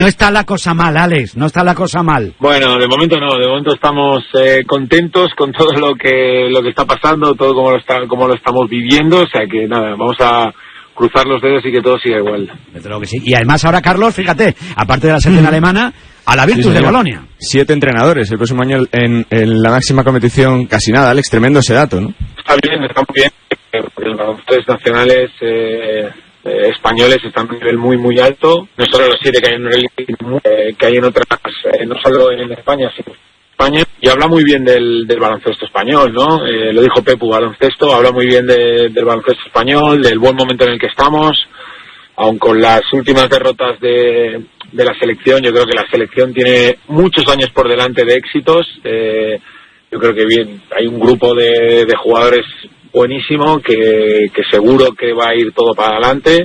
No está la cosa mal, Alex, no está la cosa mal. Bueno, de momento no, de momento estamos contentos con todo lo que está pasando, todo como lo estamos viviendo, o sea que nada, vamos a cruzar los dedos y que todo siga igual. Desde luego que sí. Y además ahora, Carlos, fíjate, aparte de la selección alemana, a la Virtus de Bolonia. 7 entrenadores el próximo año en la máxima competición, casi nada, Alex, tremendo ese dato, ¿no? Está muy bien, los tres nacionales españoles están a un nivel muy muy alto, no solo los 7 que hay en otras, no solo en España, sino en España, y habla muy bien del baloncesto español, ¿no? Lo dijo Pepu, baloncesto, habla muy bien del baloncesto español, del buen momento en el que estamos, aun con las últimas derrotas de la selección. Yo creo que la selección tiene muchos años por delante de éxitos. Yo creo que bien, hay un grupo de jugadores buenísimo que seguro que va a ir todo para adelante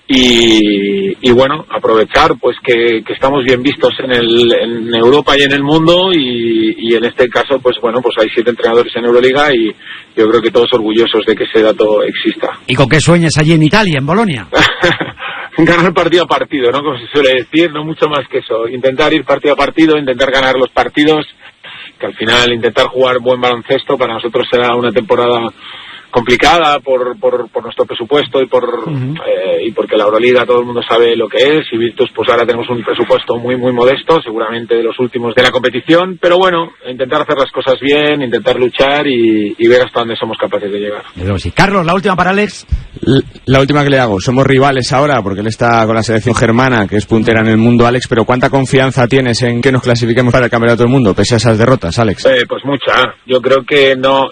y bueno, aprovechar pues que estamos bien vistos en Europa y en el mundo y en este caso pues bueno, pues hay 7 entrenadores en Euroliga y yo creo que todos orgullosos de que ese dato exista. ¿Y con qué sueñas allí en Italia, en Bolonia? Ganar partido a partido, ¿no? Como se suele decir, no mucho más que eso. Intentar ir partido a partido, intentar ganar los partidos, que al final intentar jugar buen baloncesto para nosotros será una temporada complicada por nuestro presupuesto y porque la Euroliga todo el mundo sabe lo que es, y Virtus pues ahora tenemos un presupuesto muy muy modesto, seguramente de los últimos de la competición, pero bueno, intentar hacer las cosas bien, intentar luchar y ver hasta dónde somos capaces de llegar. Sí. Carlos, la última para Alex. La última que le hago, somos rivales ahora porque él está con la selección germana, que es puntera en el mundo, Alex, pero ¿cuánta confianza tienes en que nos clasifiquemos para el Campeonato del Mundo, pese a esas derrotas, Alex? Pues mucha, yo creo que no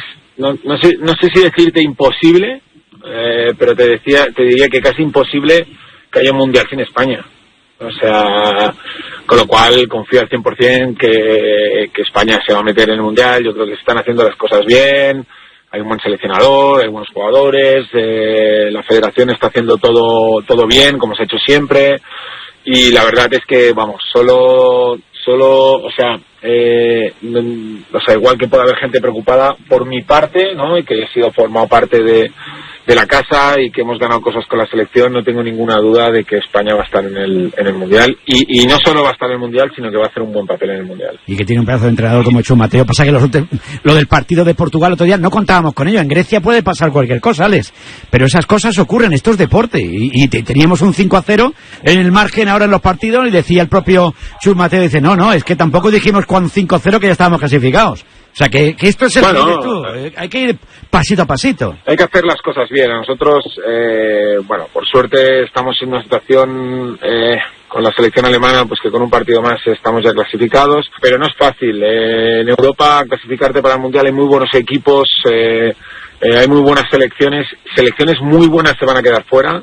sé si decirte imposible, pero te diría que casi imposible que haya un mundial sin España. O sea, con lo cual confío al 100% que España se va a meter en el mundial. Yo creo que se están haciendo las cosas bien, hay un buen seleccionador, hay buenos jugadores, la federación está haciendo todo bien, como se ha hecho siempre, y la verdad es que, vamos, solo, o sea, igual que puede haber gente preocupada por mi parte, ¿no? Y que he sido formado parte de la casa y que hemos ganado cosas con la selección, no tengo ninguna duda de que España va a estar en el Mundial y no solo va a estar en el Mundial, sino que va a hacer un buen papel en el Mundial. Y que tiene un pedazo de entrenador como Chus Mateo. Pasa que lo del partido de Portugal otro día no contábamos con ello. En Grecia puede pasar cualquier cosa, Alex, pero esas cosas ocurren, esto es deporte y teníamos un 5-0 en el margen ahora en los partidos y decía el propio Chus Mateo, dice, no, es que tampoco dijimos con 5-0 que ya estábamos clasificados. O sea, que esto es el que dices tú. Hay que ir pasito a pasito. Hay que hacer las cosas bien. A nosotros, por suerte estamos en una situación con la selección alemana, pues que con un partido más estamos ya clasificados, pero no es fácil. En Europa clasificarte para el Mundial hay muy buenos equipos, hay muy buenas selecciones muy buenas se van a quedar fuera,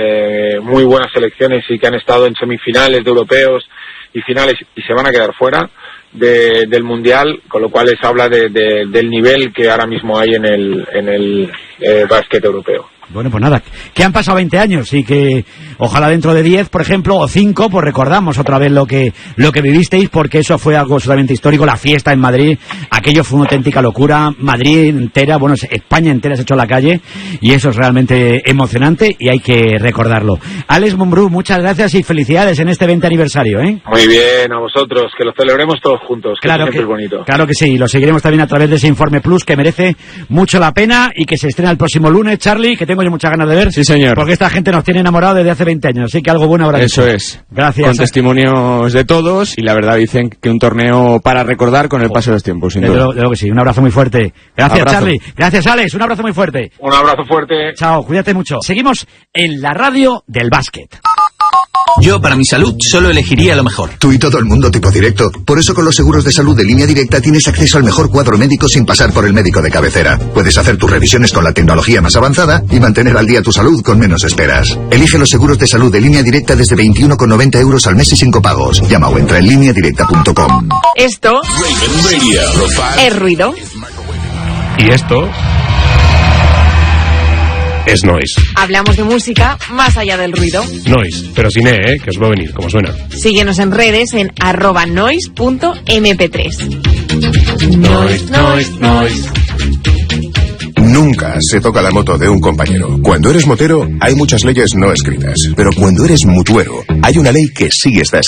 muy buenas selecciones y que han estado en semifinales de europeos y finales y se van a quedar fuera del Mundial, con lo cual les habla del nivel que ahora mismo hay en el básquet europeo. Bueno, pues nada, que han pasado 20 años y que ojalá dentro de 10, por ejemplo, o 5, pues recordamos otra vez lo que vivisteis, porque eso fue algo absolutamente histórico, la fiesta en Madrid, aquello fue una auténtica locura, Madrid entera, bueno, España entera se echó a la calle y eso es realmente emocionante y hay que recordarlo. Alex Mumbrú, muchas gracias y felicidades en este 20 aniversario, ¿eh? Muy bien, a vosotros, que lo celebremos todos juntos, que siempre es bonito. Claro que sí, lo seguiremos también a través de ese Informe Plus que merece mucho la pena y que se estrena el próximo lunes, Charlie, que tengo yo muchas ganas de ver. Sí, señor. Porque esta gente nos tiene enamorados desde hace 20 años, así que algo bueno habrá Eso dicho. es. Gracias. Con testimonios de todos y la verdad dicen que un torneo para recordar con el paso de los tiempos, sin duda. De lo que sí. Un abrazo muy fuerte. Gracias, abrazo. Charlie. Gracias, Alex. Un abrazo muy fuerte. Un abrazo fuerte. Chao, cuídate mucho. Seguimos en la radio del básquet. Yo, para mi salud, solo elegiría lo mejor. Tú y todo el mundo tipo directo. Por eso con los seguros de salud de Línea Directa tienes acceso al mejor cuadro médico sin pasar por el médico de cabecera. Puedes hacer tus revisiones con la tecnología más avanzada y mantener al día tu salud con menos esperas. Elige los seguros de salud de Línea Directa desde 21,90 € al mes y sin copagos. Llama o entra en lineadirecta.com. Esto es ruido. Y esto es noise. Hablamos de música más allá del ruido. Noise, pero sin que os va a venir, como suena. Síguenos en redes en @noise.mp3. Noise. Nunca se toca la moto de un compañero. Cuando eres motero, hay muchas leyes no escritas. Pero cuando eres mutuero, hay una ley que sí está escrita.